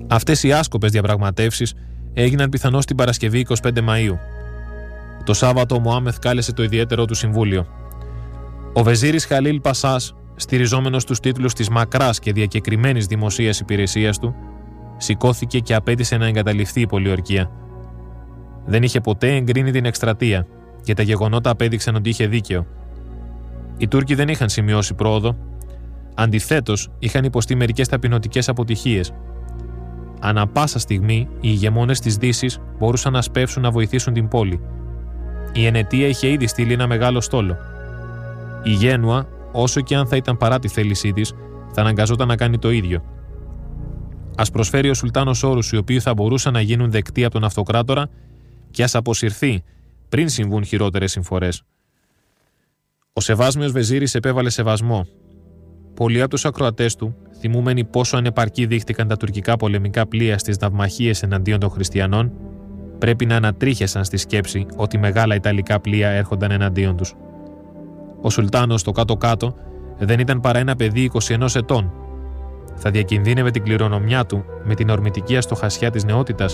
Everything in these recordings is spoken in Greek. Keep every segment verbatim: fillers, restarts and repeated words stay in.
Αυτές οι άσκοπες διαπραγματεύσεις έγιναν πιθανώς την Παρασκευή εικοστή πέμπτη Μαΐου. Το Σάββατο ο Μωάμεθ κάλεσε το ιδιαίτερο του συμβούλιο. Ο Βεζίρης Χαλίλ Πασάς, στηριζόμενος στους τίτλους της μακράς και διακεκριμένης δημοσίας υπηρεσίας του, σηκώθηκε και απέτησε να εγκαταλειφθεί η πολιορκία. Δεν είχε ποτέ εγκρίνει την εκστρατεία και τα γεγονότα απέδειξαν ότι είχε δίκαιο. Οι Τούρκοι δεν είχαν σημειώσει πρόοδο. Αντιθέτως, είχαν υποστεί μερικές ταπεινωτικές αποτυχίες. Ανά πάσα στιγμή, οι ηγεμόνες της Δύσης μπορούσαν να σπεύσουν να βοηθήσουν την πόλη. Η Ενετία είχε ήδη στείλει ένα μεγάλο στόλο. Η Γένουα, όσο και αν θα ήταν παρά τη θέλησή της, θα αναγκαζόταν να κάνει το ίδιο. Ας προσφέρει ο Σουλτάνος όρους οι οποίοι θα μπορούσαν να γίνουν δεκτοί από τον αυτοκράτορα και ας αποσυρθεί πριν συμβούν χειρότερες συμφορές. Ο Σεβάσμιος Βεζίρης επέβαλε σεβασμό. Πολλοί από τους ακροατές του, θυμούμενοι πόσο ανεπαρκή δείχτηκαν τα τουρκικά πολεμικά πλοία στις ναυμαχίες εναντίον των χριστιανών, πρέπει να ανατρίχεσαν στη σκέψη ότι μεγάλα ιταλικά πλοία έρχονταν εναντίον τους. Ο Σουλτάνος στο κάτω-κάτω δεν ήταν παρά ένα παιδί είκοσι ενός ετών. Θα διακινδύνευε την κληρονομιά του με την ορμητική αστοχασιά της νεότητας.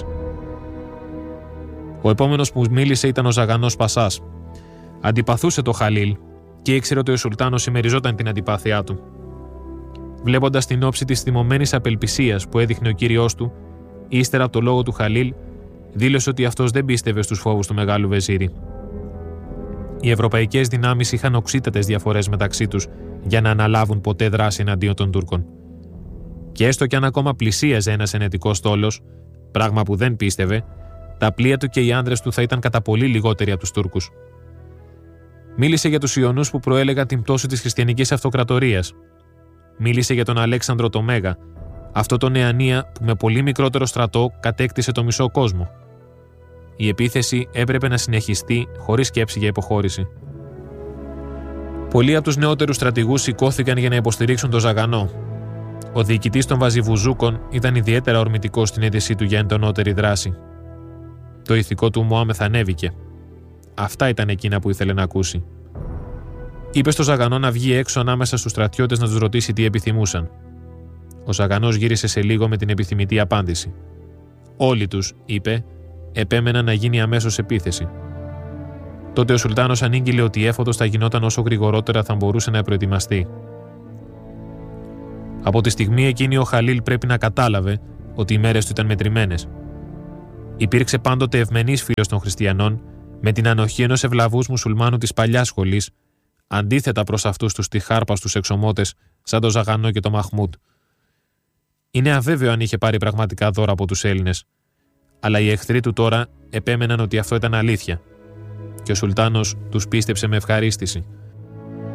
Ο επόμενος που μίλησε ήταν ο Ζαγανός Πασάς. Αντιπαθούσε το Χαλίλ και ήξερε ότι ο Σουλτάνος συμμεριζόταν την αντιπάθειά του. Βλέποντας την όψη της θυμωμένης απελπισίας που έδειχνε ο κύριός του, ύστερα από το λόγο του Χαλίλ, δήλωσε ότι αυτός δεν πίστευε στους φόβους του μεγάλου Βεζίρη. Οι ευρωπαϊκές δυνάμεις είχαν οξύτατες διαφορές μεταξύ τους για να αναλάβουν ποτέ δράση εναντίον των Τούρκων. Και έστω κι αν ακόμα πλησίαζε ένας ενετικός στόλος, πράγμα που δεν πίστευε, τα πλοία του και οι άνδρες του θα ήταν κατά πολύ λιγότεροι από τους Τούρκους. Μίλησε για τους Ιωνούς που προέλεγαν την πτώση της χριστιανικής αυτοκρατορίας. Μίλησε για τον Αλέξανδρο το Μέγα, αυτό τον Νεανία που με πολύ μικρότερο στρατό κατέκτησε το μισό κόσμο. Η επίθεση έπρεπε να συνεχιστεί χωρίς σκέψη για υποχώρηση. Πολλοί από τους νεότερους στρατηγούς σηκώθηκαν για να υποστηρίξουν τον Ζαγανό. Ο διοικητής των Βαζιβουζούκων ήταν ιδιαίτερα ορμητικός στην αίτησή του για εντονότερη δράση. Το ηθικό του Μωάμεθ ανέβηκε. Αυτά ήταν εκείνα που ήθελε να ακούσει. Είπε στο Ζαγανό να βγει έξω ανάμεσα στους στρατιώτες να τους ρωτήσει τι επιθυμούσαν. Ο Ζαγανός γύρισε σε λίγο με την επιθυμητή απάντηση. Όλοι τους, είπε, επέμεναν να γίνει αμέσως επίθεση. Τότε ο Σουλτάνος ανήγγειλε ότι η έφοδος θα γινόταν όσο γρηγορότερα θα μπορούσε να προετοιμαστεί. Από τη στιγμή εκείνη ο Χαλίλ πρέπει να κατάλαβε ότι οι μέρες του ήταν μετρημένες. Υπήρξε πάντοτε ευμενής φίλος των χριστιανών, με την ανοχή ενός ευλαβούς μουσουλμάνου της παλιάς σχολής, αντίθετα προς αυτούς τους τυχάρπαστους εξωμότες σαν τον Ζαγανό και τον Μαχμούτ. Είναι αβέβαιο αν είχε πάρει πραγματικά δώρα από τους Έλληνες, αλλά οι εχθροί του τώρα επέμεναν ότι αυτό ήταν αλήθεια και ο Σουλτάνος τους πίστεψε με ευχαρίστηση.